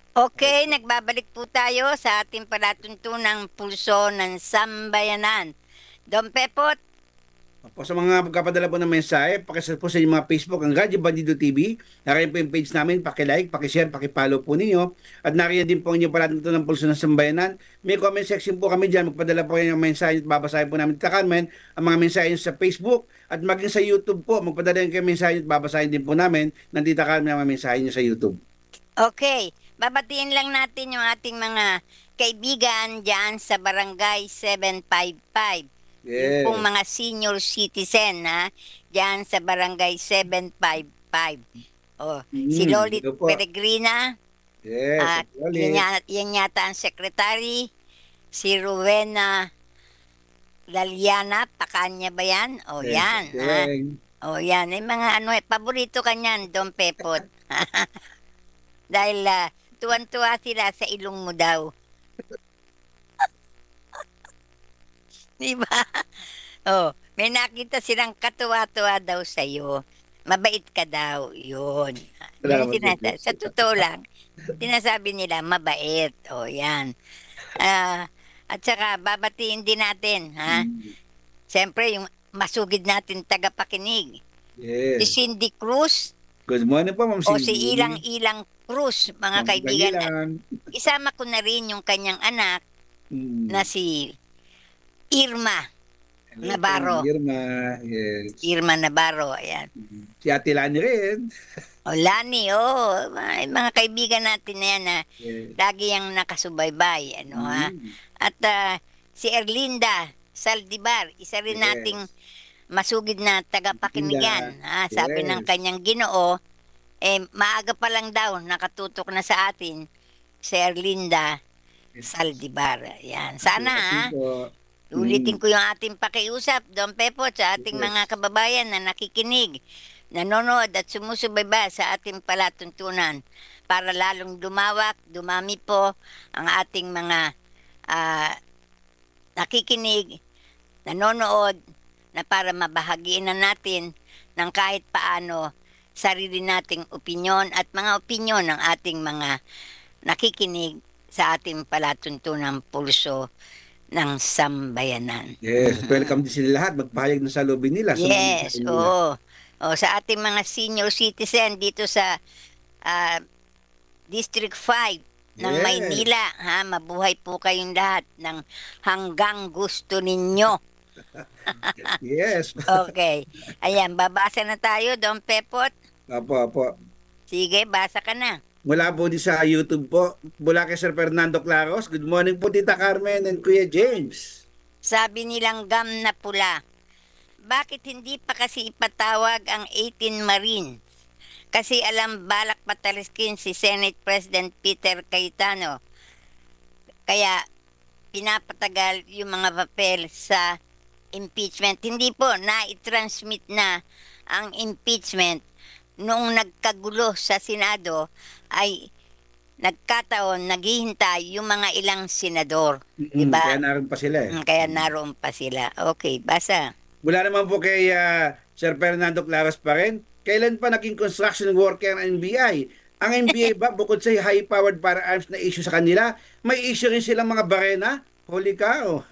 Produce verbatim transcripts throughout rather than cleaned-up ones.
Okay, nagbabalik po tayo sa ating palatuntunang pulso ng sambayanan. Don Pepot, Opo, sa mga magkapadala po ng mensahe, pakishare po sa inyong mga Facebook, ang Radyo Bandido T V. Nariyan po yung page namin, pakilike, pakishare, pakipollow po ninyo. At nariyan din po ang inyong palatuntunan ng Pulso ng Sambayanan. May comment section po kami dyan. Magpadala po kayo ng mensahe at babasahin po namin. Tita Carmen, ang mga mensahe nyo sa Facebook at maging sa YouTube po. Magpadala rin kayo ng mensahe at babasahin din po namin ng Tita Carmen ang mga mensahe nyo sa YouTube. okay. Babatiin lang natin yung ating mga kaibigan dyan sa Barangay seven five five. Yung pong Yes. mga senior citizen, ha? Dyan sa Barangay seven five five. Oh, si Mm, Lolit ito po. Peregrina, Yes, at ito yan, ulit. ya- yan yata ang secretary, si Rowena Laliana, Pakanya ba yan? O Yes, yan, ito ha? rin. O yan, may mga ano, eh, paborito ka niyan, Don Pepot. Dahil ah, tuwan-tuwa sila sa ilong mo daw. Di ba? Oh, may nakita silang katuwa-tuwa daw sa'yo. Mabait ka daw. Yun. Yun yung Salamat po. sinasa- Sa totoo lang, sinasabi nila, mabait. O, yan. Ah, at saka, babatiin din natin, ha? Mm, Siyempre, yung masugid natin tagapakinig. Si yes. Cindy Cruz Good morning po, Ma'am o si Cindy. Ilang-Ilang Cruz, mga Ma'am kaibigan. At Ilang. isama ko na rin yung kanyang anak na Mm. si Irma Hello po, Ma'am Navarro. Irma. Yes. Irma Navarro, ayan. Mm. Si Ate Lani rin. O Lani, oh, mga, mga kaibigan natin na yan na Yes. lagi yung nakasubaybay, ano ha. Mm. At ah, si Erlinda Saldivar, isa rin nating Yes. masugid na Linda. tagapakinigan. Ha? Sabi ng Yes. kanyang ginoo, eh, maaga pa lang daw nakatutok na sa atin si Erlinda Yes. Saldivar. Yan. Sana ha, Yes po. ulitin Mm. ko yung ating pakiusap, Don Pepo, sa ating mga Yes. kababayan na nakikinig, nanonood at sumusubayba sa ating palatuntunan para lalong lumawak, dumami po ang ating mga ah, nakikinig, nanonood, na para mabahagiin na natin ng kahit paano sarili nating opinyon at mga opinyon ng ating mga nakikinig sa ating palatuntunang pulso ng sambayanan. Yes. At welcome din sila lahat. Magpahayag na sa lobby nila sa mga mensahe Yes, nila. oo. O, sa ating mga senior citizen dito sa ah, District five ng Yes. Maynila, ha, mabuhay po kayong lahat ng hanggang gusto ninyo. Yes. Okay. Ayan, babasa na tayo, Don Pepot. Apo, apo. Sige, basa ka na. Mula po din sa YouTube po. Mula kay Sir Fernando Claros. Good morning po, Tita Carmen and Kuya James. Sabi nilang gam na pula, bakit hindi pa kasi ipatawag ang eighteen Marines? Kasi alam balak pataliskin si Senate President Peter Cayetano. Kaya pinapatagal yung mga papel sa impeachment. Hindi po, na-transmit na ang impeachment noong nagkagulo sa Senado ay nagkataon, naghihintay yung mga ilang senador. Di Mm, ba? kaya naroon pa sila eh. Mm, Kaya Mm. naroon pa sila. Okay, basa. Mula naman po kay ah, Sir Fernando Claros pa rin. Kailan pa naging construction worker ang N B I? Ang N B I ba, bukod sa high-powered firearms na issue sa kanila, may issue rin silang mga barena? Holy cow.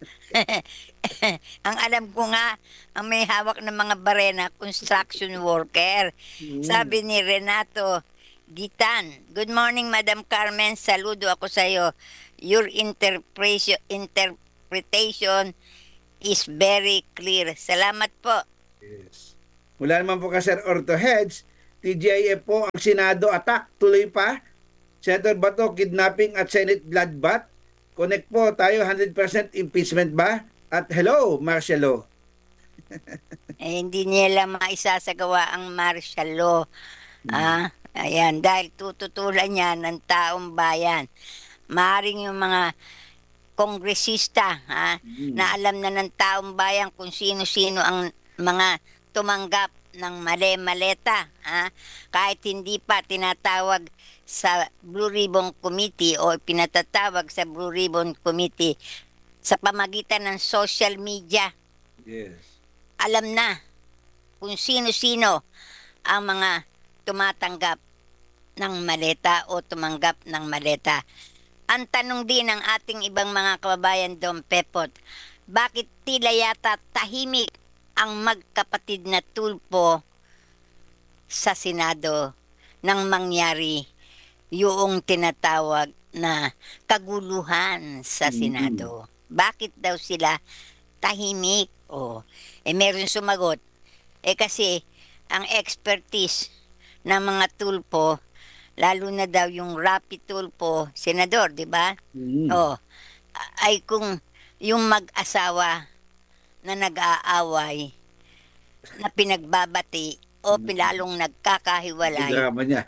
Ang alam ko nga, ang may hawak ng mga barena, construction worker. Mm. Sabi ni Renato Gitan, Good morning, Madam Carmen. Saludo ako sa iyo. Your interpretation, interpretation is very clear. Salamat po. Yes. Mula naman po kay Sir Orto Heads, T G I F po ang Senado attack. Tuloy pa. Senator Bato, kidnapping at Senate bloodbath. Connect po tayo, one hundred percent impeachment ba? At hello, martial law. Eh, hindi nila maisasagawa ang martial law. Mm. Ah, ayan, dahil tututulan yan ng taong bayan. Maaring yung mga kongresista, ha, Mm. na alam na ng taong bayan kung sino-sino ang mga tumanggap ng mali-maleta, ha, kahit hindi pa tinatawag sa Blue Ribbon Committee o pinatatawag sa Blue Ribbon Committee sa pamagitan ng social media, Yes. alam na kung sino-sino ang mga tumatanggap ng maleta o tumanggap ng maleta. Ang tanong din ng ating ibang mga kababayan, Dom Pepot, bakit tila yata tahimik ang magkapatid na Tulfo sa Senado nang mangyari yung tinatawag na kaguluhan sa Mm. Senado? Bakit daw sila tahimik? O, eh meron sumagot, eh kasi ang expertise ng mga Tulfo, lalo na daw yung Rapi Tulfo, senador, di ba? Mm. O, a- ay kung yung mag-asawa na nag-aaway, na pinagbabati o Mm. pilalong Yung nagkakahiwalay, drama niya.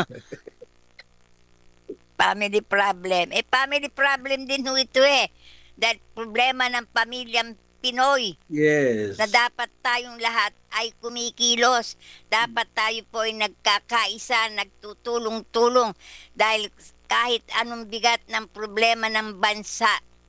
family problem. Eh, family problem din ho ito eh. Dahil problema ng pamilyang Pinoy na Yes. dapat tayong lahat ay kumikilos. Dapat tayo po ay nagkakaisa, nagtutulong-tulong. Dahil kahit anong bigat ng problema ng bansa,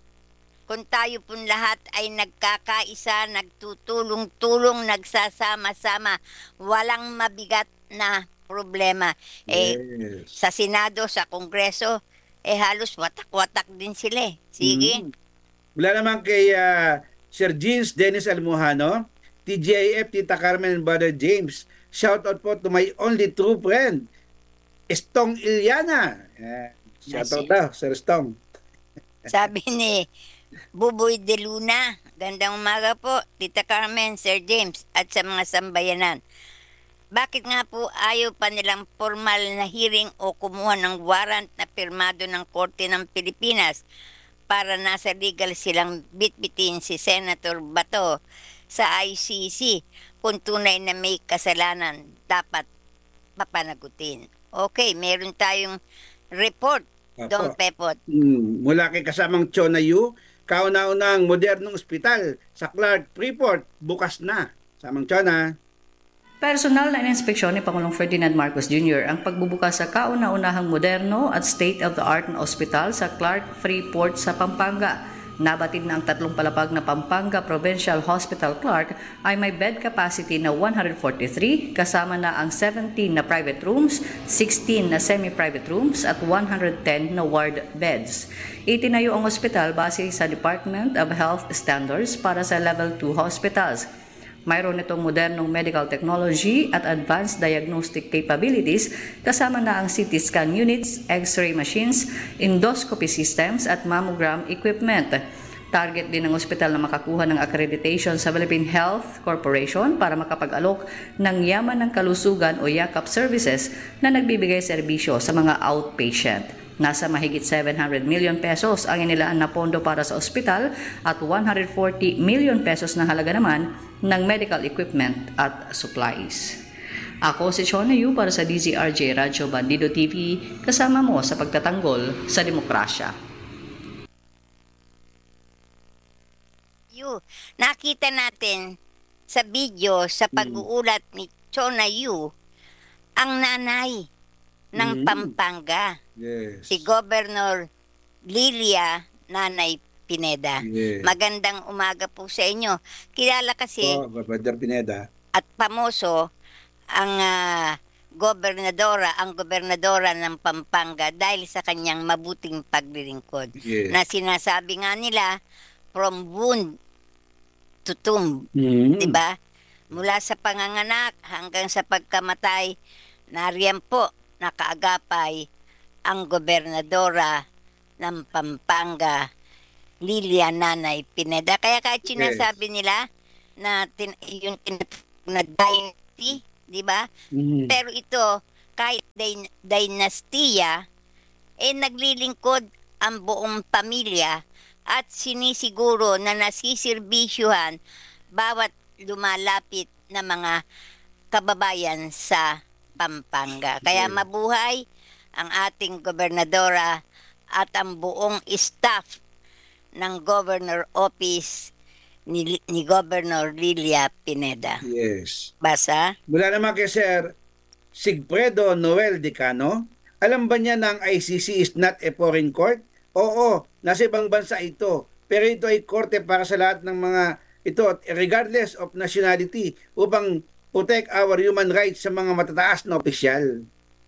kung tayo pong lahat ay nagkakaisa, nagtutulong-tulong, nagsasama-sama, walang mabigat na problema. Eh, Yes. sa Senado, sa Kongreso, eh halos watak-watak din sila eh. Sige. Mm. Mula naman kay ah, Sir Jeans Dennis Almohano, T G I F, Tita Carmen and Brother James. Shout out po to my only true friend, Estong Iliana. Yeah. Shout out Nasi- daw, Sir Estong. Sabi ni Buboy de Luna, gandang umaga po, Tita Carmen, Sir James, at sa mga sambayanan. Bakit nga po ayaw pa nilang formal na hearing o kumuha ng warrant na pirmado ng Korte ng Pilipinas para nasa legal silang bitbitin si Senator Bato sa I C C kung tunay na may kasalanan dapat papanagutin? Okay, meron tayong report, Dom Apo. Pepot. Mm, mula kay kasamang Chona Yu, kauna-unang modernong ospital sa Clark Freeport, bukas na. Samang Chona. Personal na inspeksyon ni Pangulong Ferdinand Marcos Junior ang pagbubukas sa kauna-unahang moderno at state-of-the-art na ospital sa Clark Freeport sa Pampanga. Nabatid na ang tatlong palapag na Pampanga Provincial Hospital Clark ay may bed capacity na one hundred forty-three, kasama na ang seventeen na private rooms, sixteen na semi-private rooms at one hundred ten na ward beds. Itinayo ang ospital base sa Department of Health Standards para sa Level two hospitals. Mayroon itong modernong medical technology at advanced diagnostic capabilities, kasama na ang C T scan units, X-ray machines, endoscopy systems at mammogram equipment. Target din ng ospital na makakuha ng accreditation sa Philippine Health Corporation para makapag-alok ng yaman ng kalusugan o yakap services na nagbibigay serbisyo sa mga outpatient. Nasa mahigit seven hundred million pesos ang inilaan na pondo para sa ospital at one hundred forty million pesos na halaga naman ng medical equipment at supplies. Ako si Shona Yu para sa D Z R J Radyo Bandido T V, kasama mo sa pagtatanggol sa demokrasya. Yu, nakita natin sa video sa pag-uulat ni Chona Yu ang nanay ng Mm. Pampanga, Yes. si Governor Lilia Nanay Pineda. Yes. Magandang umaga po sa inyo. Kilala kasi Po, Brother Pineda. at pamoso ang ah, gobernadora, ang gobernadora ng Pampanga dahil sa kanyang mabuting paglilingkod. Yes. Na sinasabi nga nila, from wound to tomb, Mm. di ba? Mula sa panganganak hanggang sa pagkamatay, nariyan po nakaagapay ang gobernadora ng Pampanga, Lilia Nanay Pineda. Kaya kahit sinasabi nila na tin- yung tinatawag na dynasty, di ba? Mm. Pero ito, kahit din- dynastiya, eh naglilingkod ang buong pamilya at sinisiguro na nasisirbisyuhan bawat lumalapit na mga kababayan sa Pampanga. Kaya Yes. mabuhay ang ating gobernadora at ang buong staff ng Governor Office ni, ni Governor Lilia Pineda. Yes. Basa? Mula naman kay Sir Sigfredo Noel Decano, alam ba niya na ang I C C is not a foreign court? Oo, nasa ibang bansa ito. Pero ito ay korte para sa lahat ng mga ito, regardless of nationality, upang protect our human rights sa mga matataas na opisyal.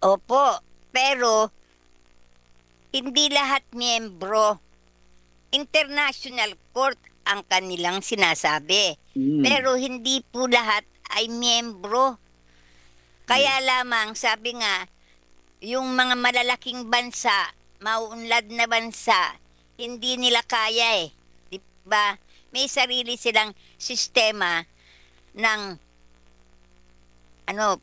Opo, pero hindi lahat miyembro. International Court ang kanilang sinasabi. Mm. Pero hindi po lahat ay miyembro. Kaya lamang, sabi nga, yung mga malalaking bansa, mauunlad na bansa, hindi nila kaya eh. Di ba? May sarili silang sistema ng ano,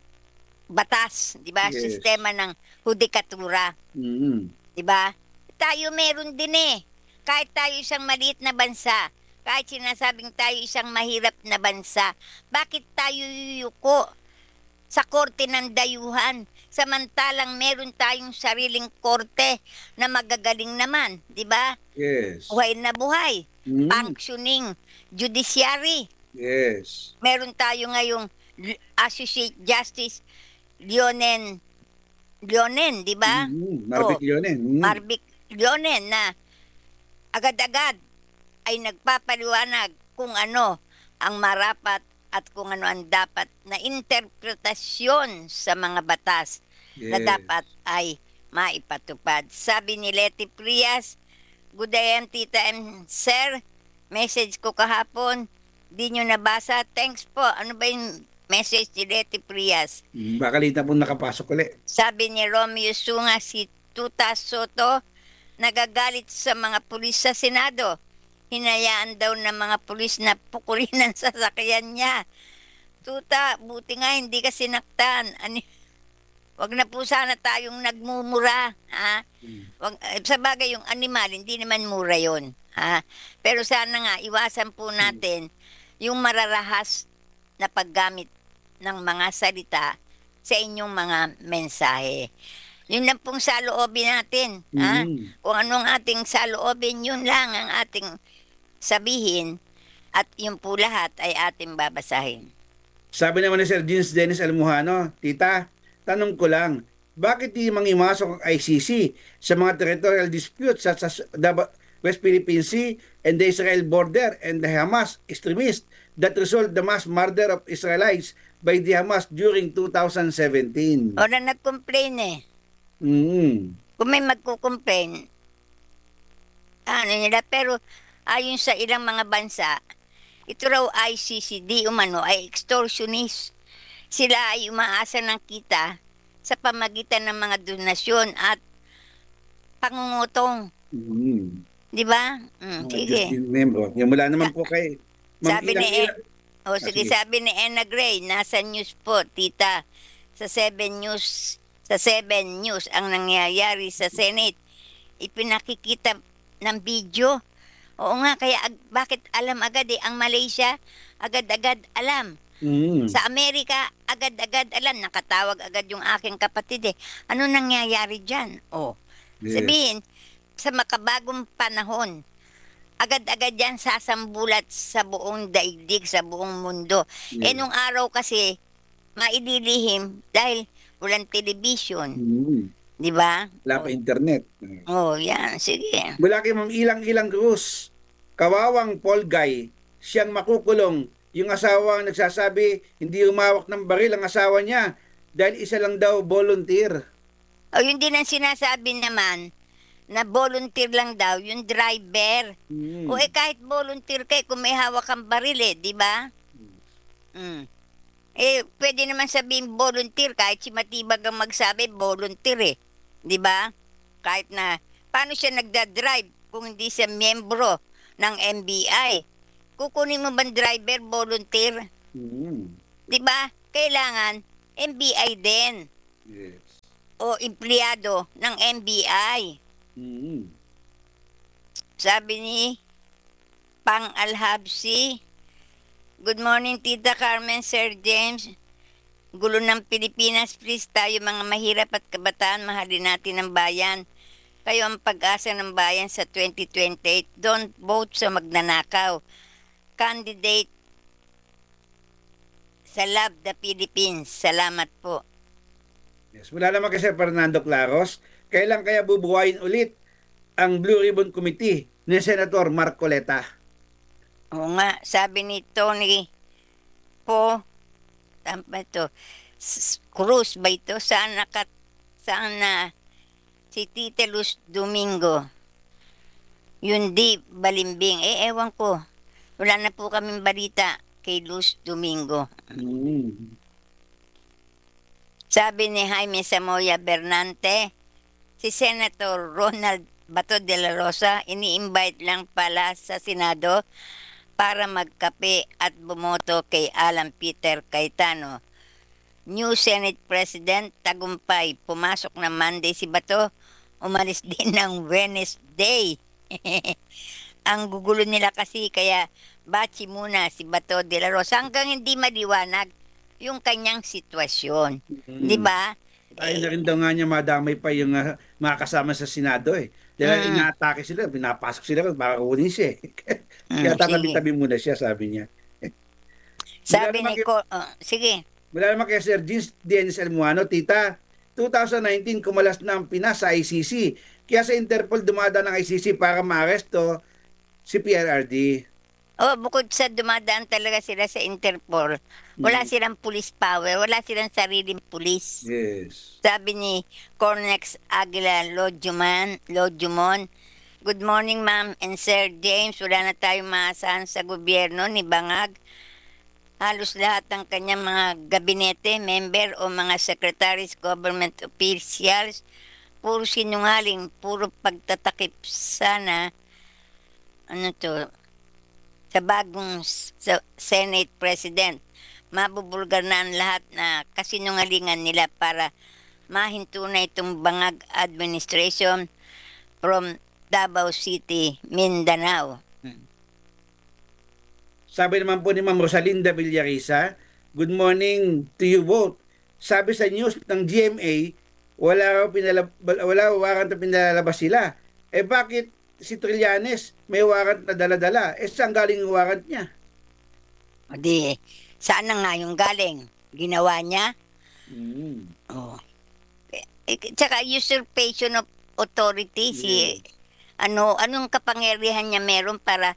batas, di ba? Yes. Sistema ng hudikatura, Mm. di ba? Tayo meron din eh. Kahit tayo isang maliit na bansa, kahit sinasabing tayo isang mahirap na bansa, bakit tayo yuyuko sa korte ng dayuhan? Samantalang meron tayong sariling korte na magagaling naman, di ba? Yes. Buhay na buhay, Mm. functioning judiciary. Yes. Meron tayo ngayong L- Associate Justice Leonen Leonen, di ba? Mm. Marbit yun eh. Mm. Marvic Leonen na agad-agad ay nagpapaliwanag kung ano ang marapat at kung ano ang dapat na interpretasyon sa mga batas na Yes. dapat ay maipatupad. Sabi ni Leti Prias, "Good day, Tita and Sir. Message ko kahapon, di nyo nabasa. Thanks po." Ano ba yung message ni Leti Prias? Mm. Baka lita po nakapasok ulit. Sabi ni Romeo Sunga, si Tuta Soto, nagagalit sa mga pulis sa Senado. Hinayaan daw ng mga pulis na pukulin ang sasakyan niya. Tuta, buti nga hindi ka sinaktan. Ano, wag na po sana tayong nagmumura. Ha? Wag, eh, sa bagay yung animal, hindi naman mura yon. Ha? Pero sana nga, iwasan po natin yung mararahas na paggamit ng mga salita sa inyong mga mensahe. Yun lang pong saloobin natin. Ha? Mm. Kung anong ating saloobin, yun lang ang ating sabihin at yung po lahat ay ating babasahin. Sabi naman ni Sir Jeans Dennis Almuhano, Tita, tanong ko lang, bakit di mangimasok ang I C C sa mga territorial disputes such as the West Philippine Sea and the Israel border and the Hamas extremists that result the mass murder of Israelites by the Hamas during two thousand seventeen? O na nag-complain eh. Mm. Kung may magkukomplain, ano nila, pero ayon sa ilang mga bansa, ito raw I C C D umano ay extortionist. Sila ay umaasa ng kita sa pamagitan ng mga donasyon at pangungutong. Mm. Di ba? Mm, sige. Just remember, yung mula naman po kay Ma'am Sabi Ilang ni Ila- O sige, sige. sabi ni Ena Gray, nasa news po, tita. Sa seven News, sa seven News ang nangyayari sa Senate. Ipinakikita ng video. Oo nga, kaya ag- bakit alam agad eh, ang Malaysia, agad-agad alam. Mm. Sa Amerika, agad-agad alam. Nakatawag agad yung aking kapatid eh. Ano nangyayari dyan? O, Yes. sabihin, sa makabagong panahon, agad-agad yan sasambulat sa buong daigdig, sa buong mundo. Yes. Eh nung araw kasi, maililihim dahil walang television. Mm. Di ba? Wala pa internet. Oh, yan. Sige. Mula kay Ma'am Ilang Ilang Cruz, kawawang Paul Guy, siyang makukulong. Yung asawa ang nagsasabi, hindi umawak ng baril ang asawa niya dahil isa lang daw volunteer. O, yun din ang sinasabi naman na volunteer lang daw, yung driver. Mm. O eh kahit volunteer kay kung may hawak kang baril eh, di ba? Mm. Eh, pwede naman sabihin volunteer kahit si Matibag ang magsabi volunteer eh. Di ba? Kahit na, paano siya nagda-drive kung hindi siya miyembro ng M B I? Kukunin mo bang driver volunteer? Mm. Di ba? Kailangan M B I din Yes. o empleyado ng M B I. Mm. Sabi ni Pang Alhabsi, "Good morning, Tita Carmen, Sir James. Gulo ng Pilipinas, please tayo mga mahirap at kabataan, mahalin natin ang bayan. Kayo ang pag-asa ng bayan sa twenty twenty-eight. Don't vote sa magnanakaw. Candidate sa Love the Philippines. Salamat po." Yes. Mula naman kay Sir Fernando Claros, kailan kaya bubuhayin ulit ang Blue Ribbon Committee ni Senator Marcoleta? Oo nga, sabi ni Tony po, tama ba ito? S- Cruz ba ito? Saan, naka, saan na si Tita Luz Domingo. Yun di, balimbing. Eh, ewan ko. Wala na po kaming balita kay Luz Domingo. Mm. Sabi ni Jaime Samoya Bernante, si Senator Ronald Bato de la Rosa ini-invite lang pala sa Senado para magkape at bumoto kay Alan Peter Cayetano. New Senate President Tagumpay, pumasok na Monday si Bato, umalis din ng Wednesday. Ang gugulo nila kasi kaya bachi muna si Bato de la Rosa hanggang hindi maliwanag yung kanyang sitwasyon. Mm. Di ba? Ay na rin daw nga niya madamay pa yung uh, mga kasama sa Senado eh. Dahil Mm. inaatake sila, pinapasok sila para kunin siya eh. Mm, Kaya sige. tatabi-tabi muna siya, sabi niya. Sabi Wala ni naman Ko, oh, sige. Wala naman kay Sir Jeans Dennis Almuano, tita, twenty nineteen kumalas na ang Pinas sa I C C. Kaya sa Interpol dumadaan ng I C C para maaresto si P R R D. Oh, bukod sa dumadaan talaga sila sa Interpol, wala Mm. silang police power, wala silang sariling police. Yes. Sabi ni Cornex Aguila Lodjuman, Lodjumon, good morning ma'am and Sir James, wala na tayong maasahan sa gobyerno ni Bangag. Halos lahat ng kanyang mga gabinete, member o mga secretaries, government officials, puro sinungaling, puro pagtatakip sana, ano to, sa bagong s- sa Senate President. Mabubulgar na ang lahat na kasinungalingan nila para mahinto na itong Bangag administration from Davao City, Mindanao. Sabi naman po ni Ma'am Rosalinda Villarisa, good morning to you both. Sabi sa news ng G M A, wala raw pinalab- wala warrant na pinalalabas sila. Eh bakit si Trillanes may warrant na dala-dala? Eh saan galing yung warrant niya? O di, saan na nga yung galing? Ginawa niya? Mm. Oh. Eh, eh, tsaka usurpation of authority, si, ano, anong kapangyarihan niya meron para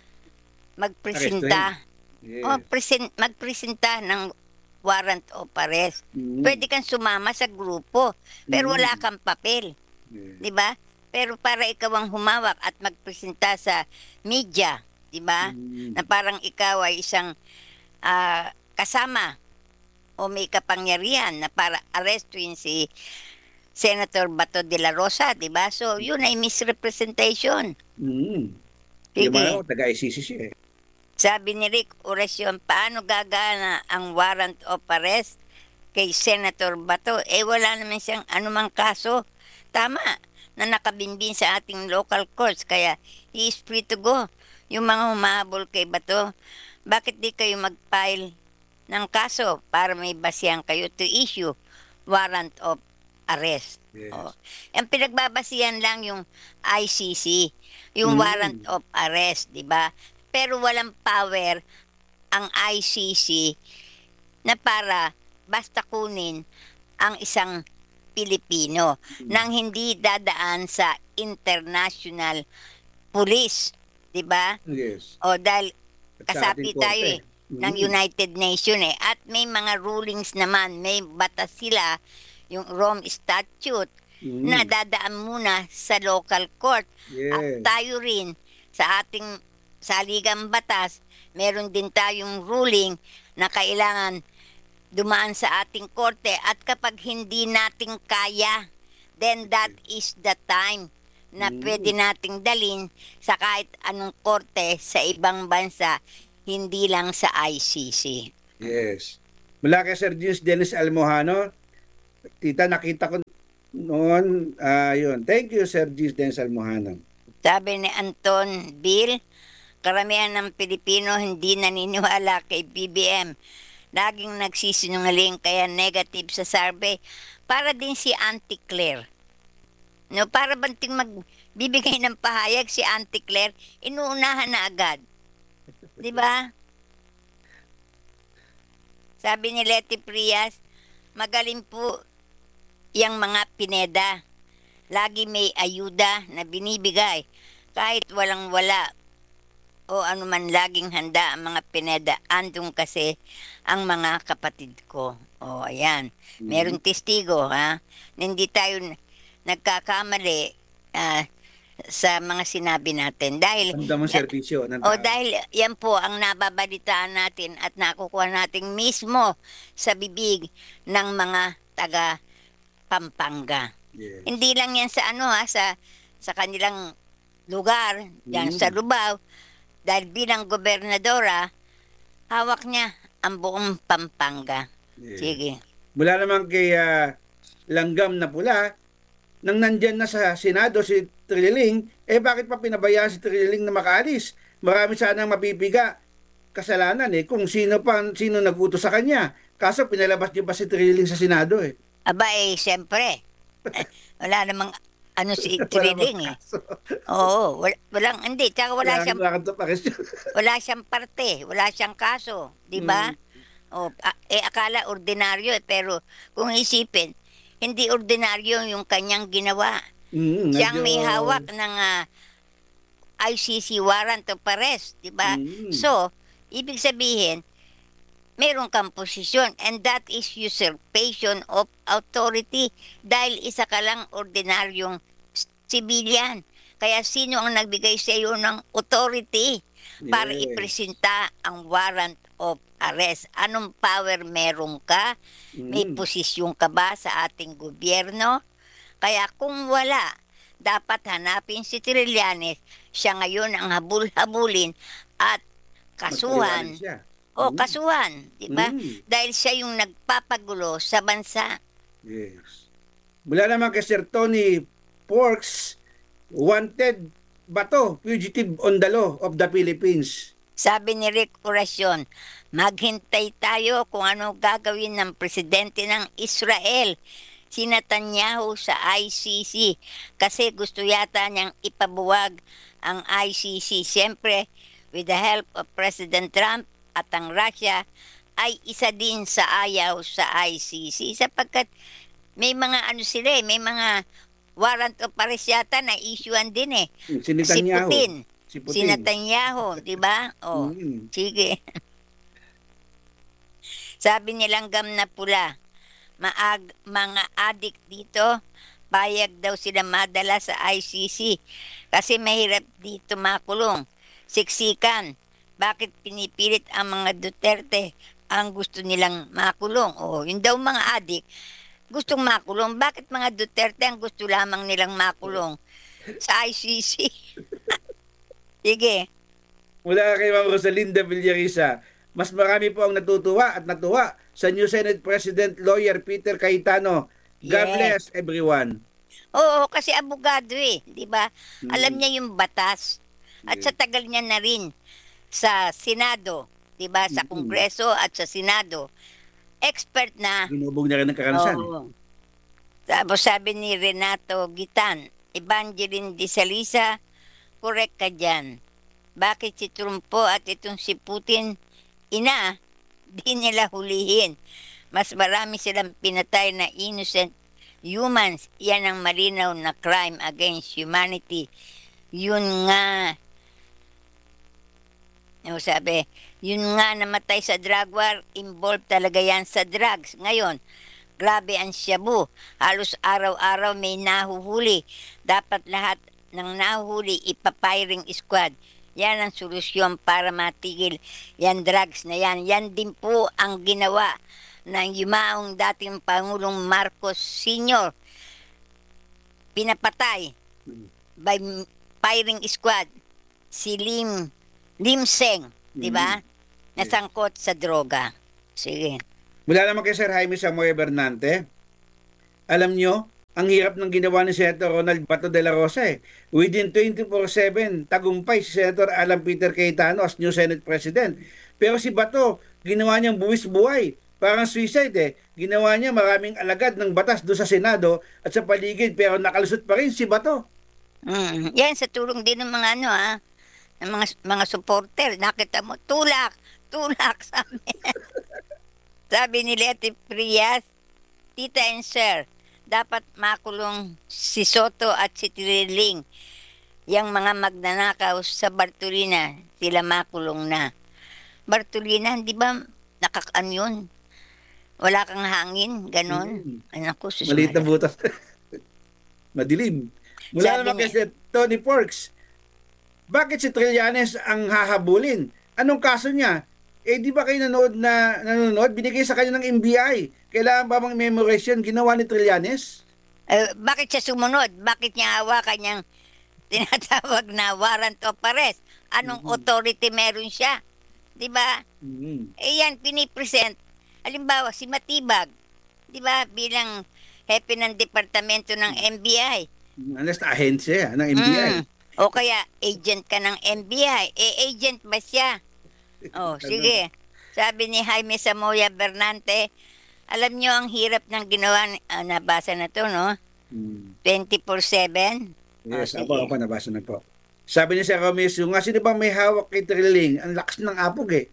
magpresenta? Yes. O, present, magpresenta ng warrant of arrest. Mm. Pwede kang sumama sa grupo, pero Mm. wala kang papel. Yes. Di ba? Pero para ikaw ang humawak at magpresenta sa media, di ba? Mm. Na parang ikaw ay isang ah, kasama o may kapangyarihan na para arrestuin si Senator Bato de la Rosa, di ba? So, yun ay misrepresentation. Mm. Sige. Yung mga taga-I C C siya eh. Sabi ni Rick Orasyon, paano gagana ang warrant of arrest kay Senator Bato? Eh, wala naman siyang anumang kaso. Tama, na nakabinbin sa ating local courts, kaya he is free to go. Yung mga humahabol kay Bato, bakit di kayo mag-file ng kaso para may basihan kayo to issue warrant of arrest? Yes. Oh. Ang pinagbabasihan lang yung I C C, yung Mm. warrant of arrest, di ba? Pero walang power ang I C C na para basta kunin ang isang Pilipino nang hindi dadaan sa international police, di ba? Yes. O dahil At sa kasapi ating tayo korte. eh, ng Mm. United Nations eh. At may mga rulings naman, may batas sila, yung Rome Statute, Mm. na dadaan muna sa local court. At Yes. tayo rin, sa ating saligang batas, meron din tayong ruling na kailangan dumaan sa ating korte. At kapag hindi natin kaya, then that is the time na Mm. pwede nating dalin sa kahit anong korte sa ibang bansa, hindi lang sa I C C. Yes. Mula kay Sir James Dennis Almohano, tita, nakita ko noon, ah yun. Thank you, Sir James Dennis Almohano. Sabi ni Anton Bill, karamihan ng Pilipino hindi naniniwala kay B B M. Laging nagsisinungaling kaya negative sa survey. Para din si Auntie Claire. No, para banting magbibigay ng pahayag si Auntie Claire, inuunahan na agad. 'Di ba? Sabi ni Leti Prias, magaling po yang mga Pineda. Lagi may ayuda na binibigay kahit walang wala o anuman laging handa ang mga Pineda. Andun kasi ang mga kapatid ko. O, ayan. Mm. Merong testigo, ha? Hindi tayo n- nagkakamali ah, sa mga sinabi natin. Dahil, Damdamang serbisyo ng o tao. dahil yan po ang nababalitaan natin at nakukuha natin mismo sa bibig ng mga taga Pampanga. Yes. Hindi lang yan sa ano ha, sa, sa kanilang lugar, yan Mm. sa Lubao. Dahil bilang gobernadora, hawak niya ang buong Pampanga. Yes. Sige. Mula naman kay ah, Langgam na Pula, nang nandyan na sa Senado si Trilling, eh bakit pa pinabayaan si Trilling na makaalis? Marami sanang mapipiga kasalanan eh kung sino pa sino nagutos sa kanya. Kaso pinalabas niyo pa si Trilling sa Senado eh. Aba eh, siyempre. Eh, wala namang ano si Wala Trilling bang eh. kaso? Oo, wala, walang, hindi. Tsaka wala siyang, Wala kang tapakis. wala siyang parte, wala siyang kaso. Di ba? O, a- eh, akala ordinaryo eh, pero kung isipin, hindi ordinaryo yung kanyang ginawa. Mm, Siyang medyo- may hawak ng ah, I C C warrant of arrest, di ba? Mm. So, ibig sabihin, meron kang posisyon and that is usurpation of authority dahil isa ka lang ordinaryong s- civilian. Kaya sino ang nagbigay sa iyo ng authority para Yes. ipresenta ang warrant of arrest? Anong power meron ka? May Mm. posisyon ka ba sa ating gobyerno? Kaya kung wala, dapat hanapin si Trillanes. Siya ngayon ang habul-habulin at kasuhan. Magpaliwanag siya. O Mm. kasuhan, di ba? Mm. Dahil siya yung nagpapagulo sa bansa. Yes. Mula naman kay Sir Tony Porks, wanted ba to? Fugitive on the law of the Philippines. Sabi ni Rick Oracion, maghintay tayo kung ano gagawin ng presidente ng Israel, si Netanyahu sa I C C. Kasi gusto yata niyang ipabuwag ang I C C. Siyempre, with the help of President Trump at ang Russia, ay isa din sa ayaw sa I C C. Sapagkat may mga ano sila eh, may mga warrant of arrest yata na issuean din eh. Si Si Netanyahu. Putin. Si Si Putin. Netanyahu, di ba? O, Mm. sige. Sabi nilang gam na pula, maag, mga adik dito, payag daw sila madala sa I C C kasi mahirap dito makulong. Siksikan, bakit pinipilit ang mga Duterte ang gusto nilang makulong? O, yun daw mga adik, gustong makulong. Bakit mga Duterte ang gusto lamang nilang makulong sa I C C? Sige. Mula kay Ma'am Rosalinda Villarisa, mas marami po ang natutuwa at natuwa sa new Senate President Lawyer Peter Cayetano. God Yes. bless everyone. Oo, kasi abogado eh, di ba? Alam Mm. niya yung batas. At sa tagal niya na rin sa Senado, di ba? Sa Mm. Kongreso at sa Senado. Expert na. Ginubog na rin ng karanasan. Oo. Tapos sabi ni Renato Gitan, Evangeline de Salisa, correct ka dyan. Bakit si Trumpo at itong si Putin, ina, di nila hulihin. Mas marami silang pinatay na innocent humans. Yan ang malinaw na crime against humanity. Yun nga, ano sabi, yun nga namatay sa drug war, involved talaga yan sa drugs. Ngayon, grabe ang shabu. Halos araw-araw may nahuhuli. Dapat lahat ng nahuhuli ipapiring squad. Yan ang solusyon para matigil yan drugs na yan. Yan din po ang ginawa ng yumaong dating Pangulong Marcos Senior Pinapatay by firing squad si Lim Lim Seng, di ba? Nasangkot sa droga. Sige. Mula naman kay Sir Jaime Samoy Bernante, alam nyo, ang hirap ng ginawa ni Senator Ronald Bato de la Rosa eh. Within twenty-four seven, tagumpay si Senator Alan Peter Cayetano as new Senate President. Pero si Bato, ginawa niyang buwis buhay. Parang suicide eh. Ginawa niya maraming alagad ng batas doon sa Senado at sa paligid pero nakalusot pa rin si Bato. Mm. Yan, sa tulong din ng mga ano ha, ng mga, mga supporter. Nakita mo, tulak, tulak, sabi. Sabi ni Leti Frias, Tita and Sir, dapat makulong si Soto at si Trilling. Yang mga magnanakaw sa Bartolina, sila makulong na. Bartolina, di ba nakakan yun? Wala kang hangin, ganon. Mm. Anak ko, sus Maliit na Maria. butas. Madilim. Mula Sabi naman kay ni- Sir Tony Porks, bakit si Trillanes ang hahabulin? Anong kaso niya? Eh, di ba kayo nanood na, nanonood? Binigay sa kanya ng M B I. Kailangan ba mang memorization ginawa ni Trillanes? Eh, bakit siya sumunod? Bakit niya hawakan niyang tinatawag na warrant of arrest? Anong Mhm. authority meron siya? Di ba? Mm. Eh yan, pinipresent. Halimbawa, si Matibag, di ba, bilang hepe ng departamento ng M B I. Unless na ahensya ng M B I. Mm. O kaya, agent ka ng M B I. Eh, agent ba siya? Oh, sige. Sabi ni Jaime Samoya Bernante, alam nyo ang hirap ng ginawa, ni- ah, nabasa na to, no? Mm. twenty-four seven. Yes, Oh, ako, sige. ako, nabasa na po. Sabi ni Sir Romesio, nga sino ba may hawak kay Trilling? Ang lakas ng apog eh.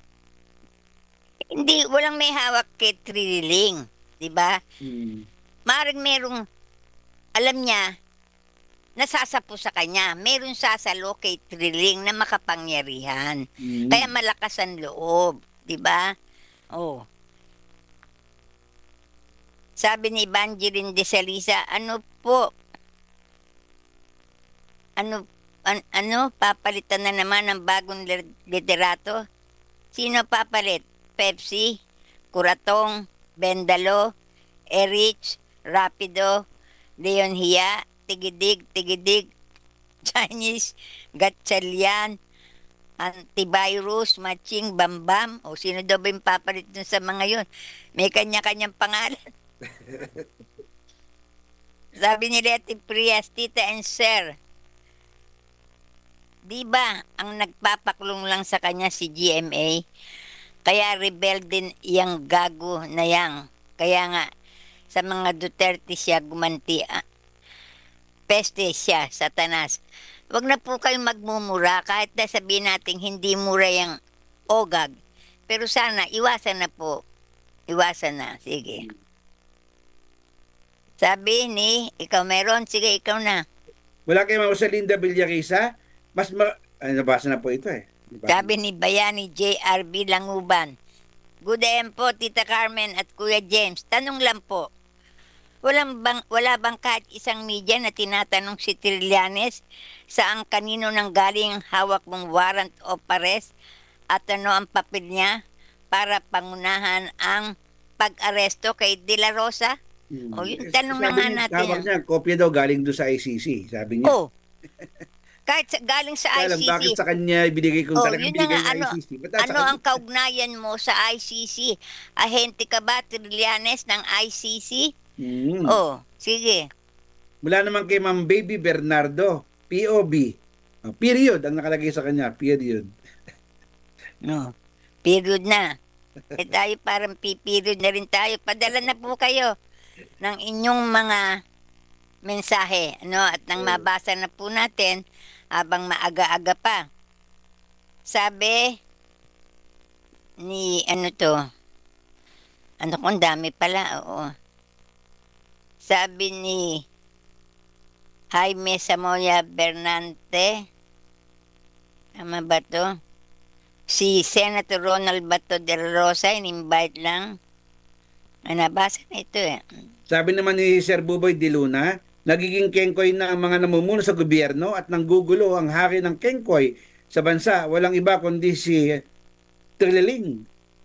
Hindi, walang may hawak kay Trililing. Di ba? Mm. Maring merong, alam niya, nasasapo sa kanya. Merong sasalo kay Trililing na makapangyarihan. Mm. Kaya malakas ang loob. Di ba? Oh. Sabi ni Evangeline de Salisa, ano po? Ano, an- ano, papalitan na naman ng bagong lir- liderato? Sino papalit? Pepsi, Kuratong, Bendalo, Erich, Rapido, Leon Hia, Tigidig, Tigidig, Chinese, Gatchalian, Antivirus, Matching, Bambam. O sino daw ba yung papalit dun sa mga yun? May kanya-kanyang pangalan. Sabi ni Letty Prias, Tita and Sir, di ba ang nagpapaklong lang sa kanya si G M A? Kaya rebel din iyang gago na yang. Kaya nga, sa mga Duterte siya gumanti. Ah, peste siya, satanas. Huwag na po kayong magmumura kahit na sabihin natin hindi mura yung ogag. Pero sana, iwasan na po. Iwasan na. Sige. Sabi ni, ikaw meron, sige, ikaw na. Wala kay Ma'am Rosalinda Villarisa, mas ma... Ay, nabasa na po ito eh. Nabasa Sabi ni Bayani J R B Languban, Good day po, Tita Carmen at Kuya James. Tanong lang po, walang bang, wala bang kahit isang media na tinatanong si Trillanes saan kanino nang galing ang hawak mong warrant of arrest at ano ang papel niya para pangunahan ang pag-aresto kay De La Rosa? Mm. O, yun, Eh, tanong na sabi nga niya, natin. Tawag niya, kopya daw galing doon sa I C C, sabi niya. Oh, kahit sa, galing sa Kaya lang, I C C. bakit sa kanya ibinigay kung Oh, talagang yun na binigay nga, ng ano, I C C? Ba't nasa ano kanya? ang kaugnayan mo sa I C C? Ahente ka ba, Trillanes, ng I C C? Mm. Oh, sige. Mula naman kay Ma'am Baby Bernardo, P O B. Oh, period ang nakalagay sa kanya, period. No. Period na. Eh tayo parang piperiod na rin tayo. Padala na po kayo ng inyong mga mensahe. Ano? At nang mabasa na po natin habang maaga-aga pa. Sabi ni ano to? Ano kung dami pala? Oo. Sabi ni Jaime Samoya Bernante. Tama ba to? Si Senator Ronald Bato de la Rosa, in-invite lang. Ah, nabasa na ito eh. Sabi naman ni Sir Buboy de Luna, nagiging kengkoy na ang mga namumuno sa gobyerno at nanggugulo ang hari ng kengkoy sa bansa. Walang iba kundi si Trililing.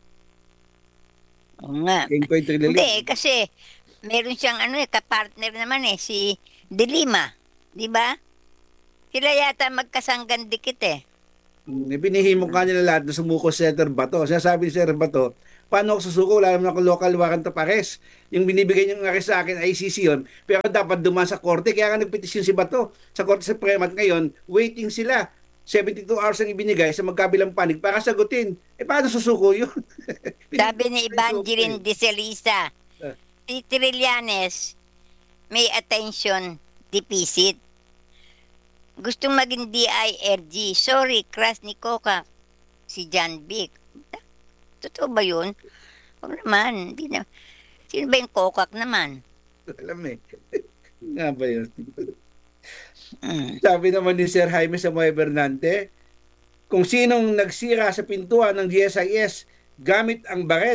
Oo nga. Kengkoy Trililing. Hindi, kasi meron siyang ano eh, kapartner naman eh, si De Lima. Di ba? Sila yata magkasanggan dikit eh. Mm, Pinihimok ka nila lahat na sumuko si Senator Bato. Sabi ni Senator Bato, paano ako susuko? Wala naman ako local warrant of arrest. Yung binibigay niyong arrest sa akin, I C C yun. Pero dapat dumaan sa korte. Kaya nga nagpetisyon si Bato sa Korte Suprema at ngayon, waiting sila. seventy-two hours ang ibinigay sa magkabilang panig para sagutin. Eh, paano susuko yun? Sabi ni Evangeline de Celisa, Eh. si Trillanes may attention deficit. Gustong maging D I R G. Sorry, crush ni Coca. Si John Vic. Totoo ba yun? Huwag naman. Hindi na. Sino ba yung Coca naman? Alam eh. Nga ba yun? Mm. Sabi naman ni Sir Jaime Samoy Bernante, kung sinong nagsira sa pintuan ng G S I S gamit ang barena,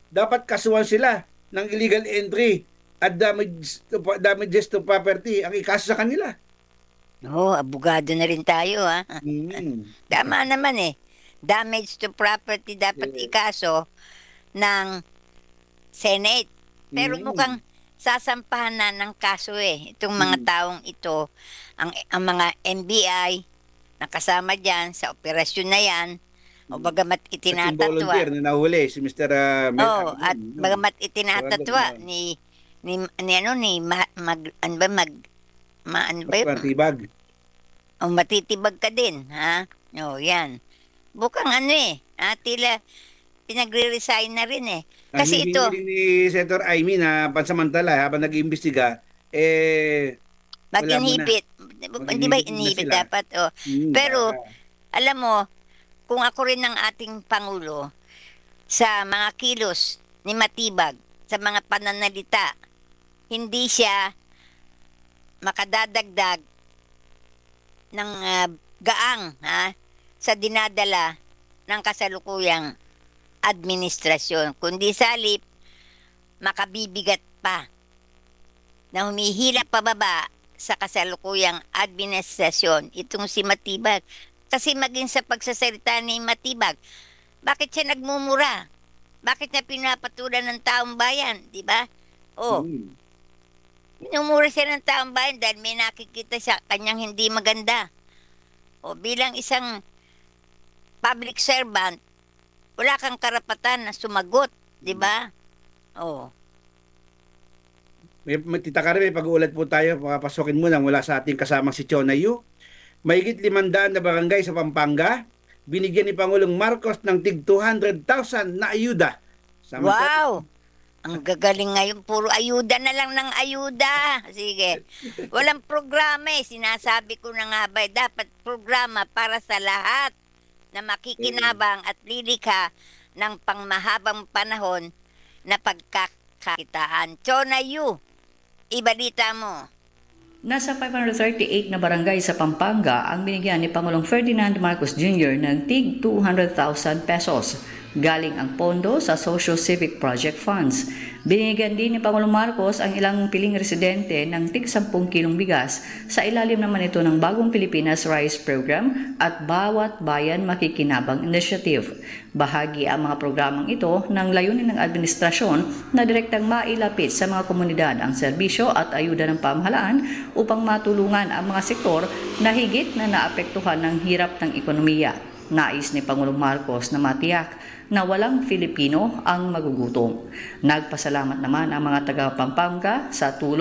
dapat kasuhan sila ng illegal entry at damage to, damages to property ang ikaso sa kanila. Oo, abogado na rin tayo, ha? Mm. Tama naman eh. Damage to property dapat Yes. ikaso ng Senate. Pero Mm. mukhang sasampahan na ng kaso eh. Itong mga Mm. taong ito, ang, ang mga M B I na kasama dyan sa operasyon na yan, o bagamat At yung volunteer itinatatwa. na nahuli, si mister uh, Mel Oh, at Agnon, no? bagamat itinatatwa Sarado ni ni ni ano ni ma, mag ano ba mag ma, ano ba yun? Matibag. O matitibag ka din, ha? O, yan. Bukang ano eh, ah, tila pinagre-resign na rin eh. Kasi Ang ito, hinihiling ni Senator Amy na pansamantala habang nag-iimbestiga, eh, wala mo na. mag-inhibit. Hindi ba Mag-inhibit na inhibit sila. dapat? O. Mm, Pero, baka. alam mo, kung ako rin ng ating Pangulo, sa mga kilos ni Matibag, sa mga pananalita, hindi siya makadadagdag ng ah, gaang ha, sa dinadala ng kasalukuyang administrasyon. Kundi salip, makabibigat pa na humihila pababa sa kasalukuyang administrasyon itong si Matibag. Kasi maging sa pagsasalita ni Matibag, bakit siya nagmumura? Bakit niya pinapatulan ng taong bayan? Di ba? Oh, Mm. minumura siya ng taong bayan dahil may nakikita siya kanyang hindi maganda. O bilang isang public servant, wala kang karapatan na sumagot, di ba? Oh. May, may tita Karen, may pag-uulat po tayo, papasokin mo lang mula sa ating kasamang si Chona Yu. Mahigit limandaan na barangay sa Pampanga, binigyan ni Pangulong Marcos ng tig two hundred thousand na ayuda. Samantala- Wow! Ang gagaling ngayon, puro ayuda na lang ng ayuda. Sige. Walang programa eh. Sinasabi ko na nga ba, eh, dapat programa para sa lahat na makikinabang at lilikha ng pangmahabang panahon na pagkakakitaan. Chona Yu, ibalita mo. Nasa five hundred thirty-eight na barangay sa Pampanga ang binigyan ni Pangulong Ferdinand Marcos Junior ng tig two hundred thousand pesos. Galing ang pondo sa Social Civic Project Funds. Binigyan din ni Pangulong Marcos ang ilang piling residente ng tig ten kilong bigas sa ilalim naman ito ng Bagong Pilipinas Rice Program at Bawat Bayan Makikinabang Initiative. Bahagi ang mga programang ito ng layunin ng administrasyon na direktang mailapit sa mga komunidad ang serbisyo at ayuda ng pamahalaan upang matulungan ang mga sektor na higit na naapektuhan ng hirap ng ekonomiya. Nais ni Pangulong Marcos na matiyak na walang Filipino ang magugutom. Nagpasalamat naman ang mga taga Pampanga sa tulong